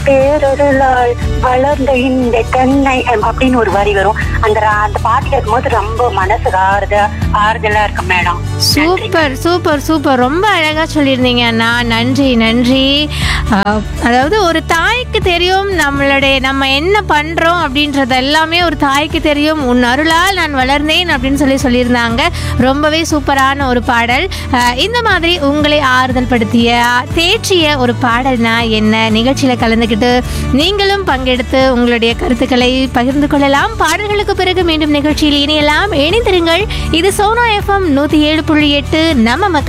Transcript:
பேரருளால் வளர்ந்த இந்த கண்ணை அப்படின்னு ஒரு வரி வரும். அந்த பாட்டு கேட்கும்போது ரொம்ப மனசுக்கு ஆறுதலா இருக்கு மேடம். சூப்பர் சூப்பர் சூப்பர், ரொம்ப அழகா சொல்லியிருந்தீங்க அண்ணா. நன்றி நன்றி. அதாவது ஒரு தாய்க்கு தெரியும் நம்ம என்ன பண்றோம் அப்படின்றது எல்லாமே ஒரு தாய்க்கு தெரியும். உன் அருளால் நான் வளர்ந்தேன் அப்படின்னு சொல்லியிருந்தாங்க. ரொம்பவே சூப்பரான ஒரு பாடல். இந்த மாதிரி உங்களை ஆறுதல் படுத்திய தேற்றிய ஒரு பாடல்னா என்ன, நிகழ்ச்சியில கலந்துக்கிட்டு நீங்களும் பங்கெடுத்து உங்களுடைய கருத்துக்களை பகிர்ந்து கொள்ளலாம். பாடல்களுக்கு பிறகு மீண்டும் நிகழ்ச்சியில் இணையலாம். இணைந்திருங்கள். இது சோனா FM 107.8 நம்ம மக்கள்